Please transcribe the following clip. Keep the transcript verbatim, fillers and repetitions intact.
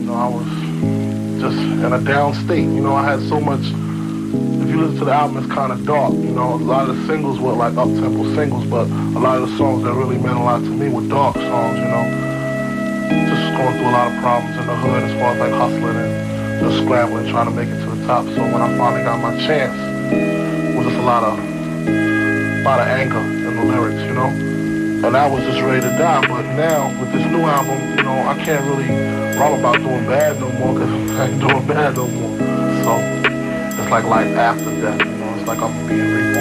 know, I was just in a down state. You know, I had so much. If you listen to the album, it's kind of dark. You know, a lot of the singles were like up-tempo singles, but a lot of the songs that really meant a lot to me were dark songs. You know, just going through a lot of problems in the hood as far as like hustling and just scrambling, trying to make it to the top. So when I finally got my chance, it was just a lot of, a lot of anger in the lyrics. You know. And I was just ready to die, but now, with this new album, you know, I can't really rap about doing bad no more, because I ain't doing bad no more. So, it's like life after death, you know, it's like I'm being reborn.